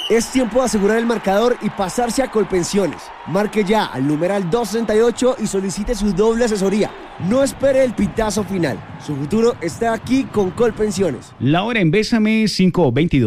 Es tiempo de asegurar el marcador y pasarse a Colpensiones. Marque ya al numeral 238 y solicite su doble asesoría. No espere el pitazo final. Su futuro está aquí con Colpensiones. La hora en Bésame 5:22.